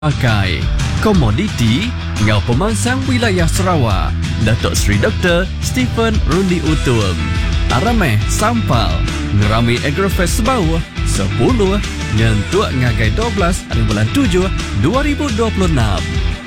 pakai komoditi ngau pemangsang wilayah Sarawak Datuk Seri Dr. Stephen Rundi Utum Arameh Sampal Ngerami Agrofest Sebau 10 nyentuak ngagai 12 hari bulan 7 2026